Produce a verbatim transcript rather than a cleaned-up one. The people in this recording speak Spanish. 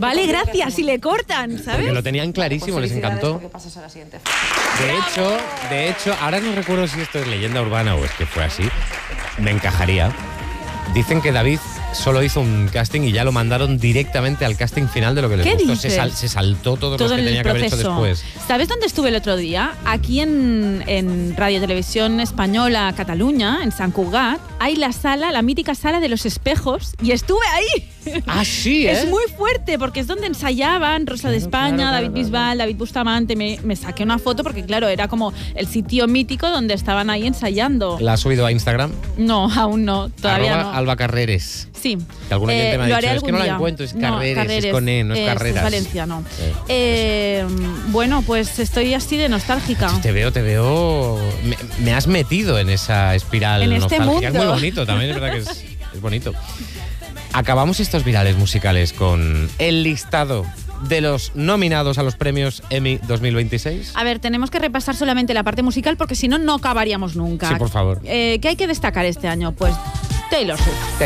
Vale, gracias, si le cortan, ¿sabes? Porque lo tenían clarísimo, Pues les encantó. ¿Qué pasas a la siguiente? De hecho, de hecho, ahora no recuerdo si esto es leyenda urbana o es que fue así. Me encajaría. Dicen que David solo hizo un casting y ya lo mandaron directamente al casting final de lo que les ¿Qué gustó. dices? Se, sal, se saltó todos Todo los que el tenía que haber hecho proceso. después. ¿Sabes dónde estuve el otro día? Aquí en, en Radio Televisión Española Cataluña, en Sant Cugat, hay la sala, la mítica sala de los espejos, y estuve ahí. Ah, sí, ¿eh? Es muy fuerte porque es donde ensayaban Rosa de Claro, España, claro, David claro, Bisbal, claro. David Bustamante. Me, me saqué una foto porque, claro, era como el sitio mítico donde estaban ahí ensayando. ¿La has subido a Instagram? No, aún no, todavía Arroba no. Alba Carreres. Sí. Que algún oyente me ha lo dicho, haré es algún que no la día. encuentro, es No, Carreres, es con E, no es Carreras. Es valenciano. Sí. Eh, bueno, pues estoy así de nostálgica. Te veo, te veo... Me, me has metido en esa espiral En este nostálgica. mundo. Es muy bonito, también es verdad que es, es bonito. Acabamos estos virales musicales con el listado de los nominados a los premios Emmy dos mil veintiséis. A ver, tenemos que repasar solamente la parte musical porque si no, no acabaríamos nunca. Sí, por favor. Eh, ¿Qué hay que destacar este año? Pues Taylor Swift.